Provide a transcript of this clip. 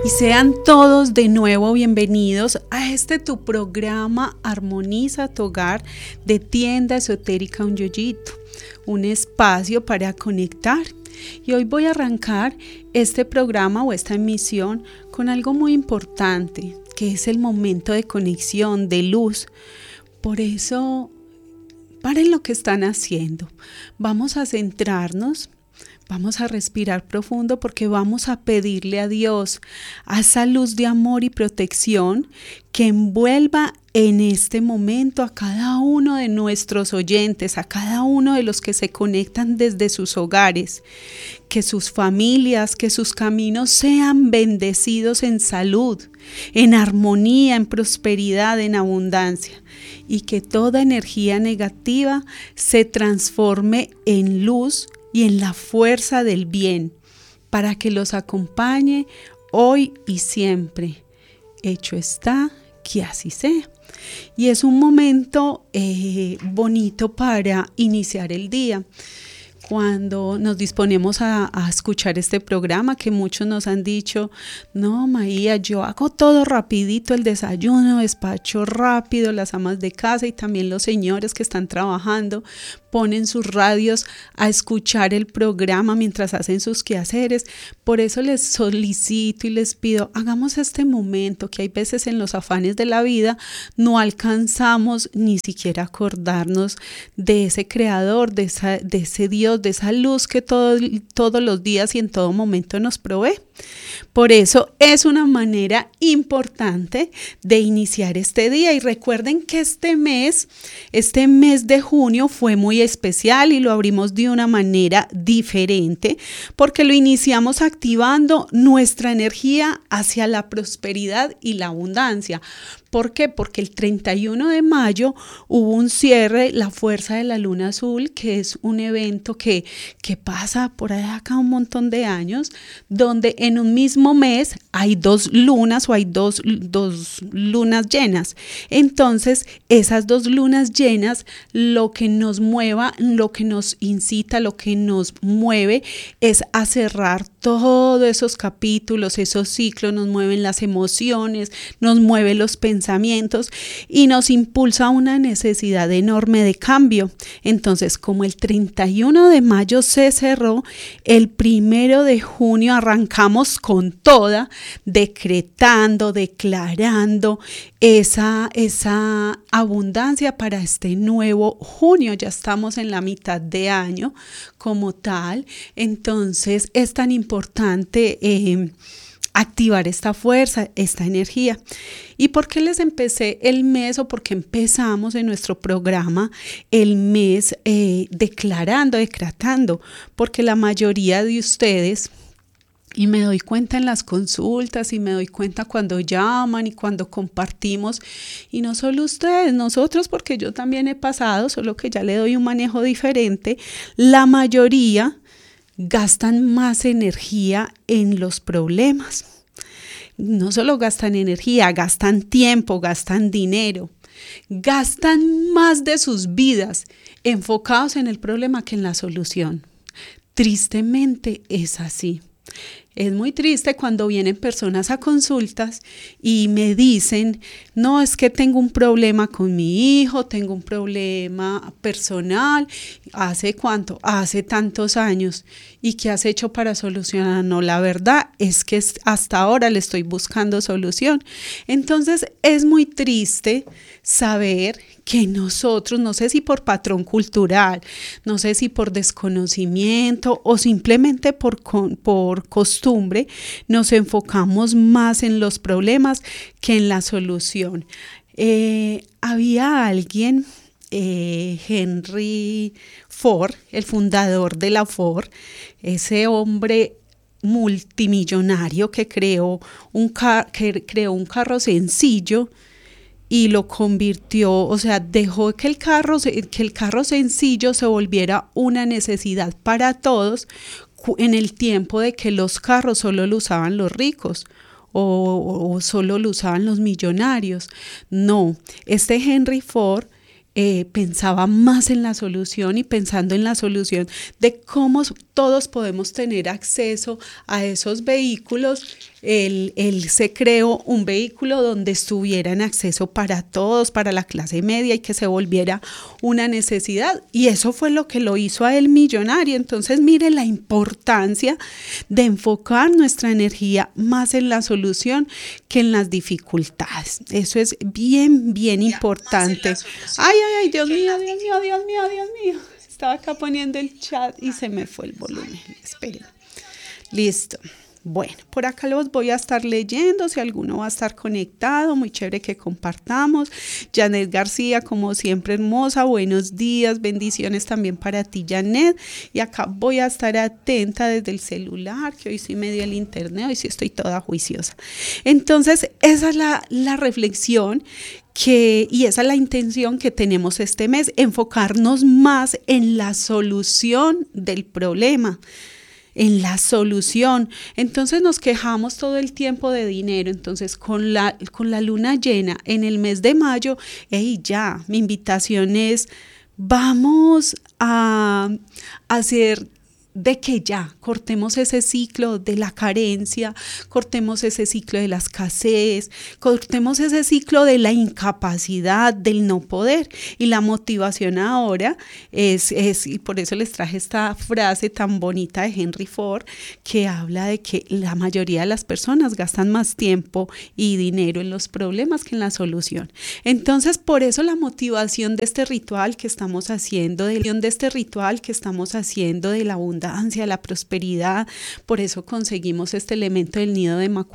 Y sean todos de nuevo bienvenidos a este tu programa Armoniza tu Hogar de Tienda Esotérica Un Yoyito, un espacio para conectar. Y hoy voy a arrancar este programa o esta emisión con algo muy importante, que es el momento de conexión, de luz. Por eso, paren lo que están haciendo. Vamos a centrarnos. Vamos a respirar profundo porque vamos a pedirle a Dios, a esa luz de amor y protección que envuelva en este momento a cada uno de nuestros oyentes, a cada uno de los que se conectan desde sus hogares, que sus familias, que sus caminos sean bendecidos en salud, en armonía, en prosperidad, en abundancia, y que toda energía negativa se transforme en luz y en la fuerza del bien, para que los acompañe hoy y siempre. Hecho está, que así sea. Y es un momento bonito para iniciar el día. Cuando nos disponemos a escuchar este programa, que muchos nos han dicho, no María, yo hago todo rapidito, el desayuno, despacho rápido, las amas de casa y también los señores que están trabajando, ponen sus radios a escuchar el programa mientras hacen sus quehaceres. Por eso les solicito y les pido, hagamos este momento, que hay veces en los afanes de la vida no alcanzamos ni siquiera acordarnos de ese creador, de ese Dios, de esa luz que todos los días y en todo momento nos provee. Por eso es una manera importante de iniciar este día. Y recuerden que este mes de junio fue muy especial y lo abrimos de una manera diferente porque lo iniciamos activando nuestra energía hacia la prosperidad y la abundancia. ¿Por qué? Porque el 31 de mayo hubo un cierre, la fuerza de la luna azul, que es un evento que pasa por allá acá un montón de años, donde en un mismo mes hay dos lunas o hay dos lunas llenas. Entonces, esas dos lunas llenas, lo que nos mueva, lo que nos incita, lo que nos mueve es a cerrar todos esos capítulos, esos ciclos, nos mueven las emociones, nos mueven los pensamientos y nos impulsa a una necesidad enorme de cambio. Entonces, como el 31 de mayo se cerró, el 1 de junio arrancamos con toda, decretando, declarando esa abundancia para este nuevo junio. Ya estamos en la mitad de año como tal, entonces es tan importante activar esta fuerza, esta energía. ¿Y por qué les empecé el mes o por qué empezamos en nuestro programa el mes decretando? Porque la mayoría de ustedes, y me doy cuenta en las consultas y me doy cuenta cuando llaman y cuando compartimos, y no solo ustedes, nosotros, porque yo también he pasado, solo que ya le doy un manejo diferente, la mayoría gastan más energía en los problemas. No solo gastan energía, gastan tiempo, gastan dinero, gastan más de sus vidas enfocados en el problema que en la solución. Tristemente es así. Es muy triste cuando vienen personas a consultas y me dicen, no, es que tengo un problema con mi hijo, tengo un problema personal, ¿hace cuánto? Hace tantos años. ¿Y qué has hecho para solucionar? No, la verdad es que hasta ahora le estoy buscando solución. Entonces es muy triste saber que nosotros, no sé si por patrón cultural, no sé si por desconocimiento o simplemente por costumbre, nos enfocamos más en los problemas que en la solución. Había alguien, Henry Ford, el fundador de la Ford, ese hombre multimillonario que creó un carro sencillo y lo convirtió, o sea, dejó que el carro sencillo se volviera una necesidad para todos en el tiempo de que los carros solo lo usaban los ricos o solo lo usaban los millonarios. No, este Henry Ford pensaba más en la solución y pensando en la solución de cómo todos podemos tener acceso a esos vehículos él se creó un vehículo donde estuviera en acceso para todos, para la clase media y que se volviera una necesidad. Y eso fue lo que lo hizo a él millonario. Entonces, mire la importancia de enfocar nuestra energía más en la solución que en las dificultades. Eso es bien, bien importante. Ay, Dios mío. Estaba acá poniendo el chat y se me fue el volumen. Esperen. Listo. Bueno, por acá los voy a estar leyendo, si alguno va a estar conectado, muy chévere que compartamos. Janet García, como siempre, hermosa, buenos días, bendiciones también para ti, Janet. Y acá voy a estar atenta desde el celular, que hoy sí me dio el internet, hoy sí estoy toda juiciosa. Entonces, esa es la reflexión y esa es la intención que tenemos este mes, enfocarnos más en la solución del problema. En la solución. Entonces nos quejamos todo el tiempo de dinero. Entonces con la luna llena en el mes de mayo, mi invitación es, vamos a hacer de que ya cortemos ese ciclo de la carencia, cortemos ese ciclo de la escasez, cortemos ese ciclo de la incapacidad, del no poder. Y la motivación ahora es, y por eso les traje esta frase tan bonita de Henry Ford, que habla de que la mayoría de las personas gastan más tiempo y dinero en los problemas que en la solución. Entonces, por eso la motivación de este ritual que estamos haciendo, de la abundancia, la prosperidad, por eso conseguimos este elemento del nido de